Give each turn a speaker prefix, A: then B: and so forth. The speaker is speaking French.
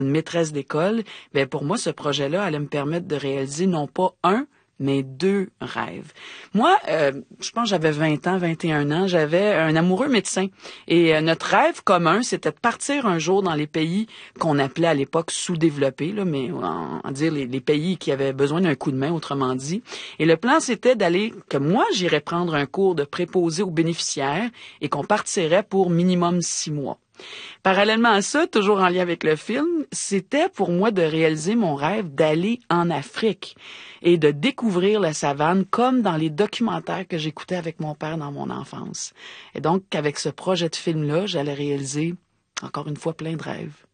A: maîtresse d'école, ben pour moi, ce projet-là allait me permettre de réaliser non pas un, mais 2 rêves. Moi, je pense que j'avais 20 ans, 21 ans, j'avais un amoureux médecin. Et notre rêve commun, c'était de partir un jour dans les pays qu'on appelait à l'époque sous-développés, là, mais en dire les pays qui avaient besoin d'un coup de main, autrement dit. Et le plan, c'était que moi, j'irais prendre un cours de préposé aux bénéficiaires et qu'on partirait pour minimum 6 mois. Parallèlement à ça, toujours en lien avec le film, c'était pour moi de réaliser mon rêve d'aller en Afrique et de découvrir la savane comme dans les documentaires que j'écoutais avec mon père dans mon enfance. Et donc, avec ce projet de film-là, j'allais réaliser, encore une fois, plein de rêves.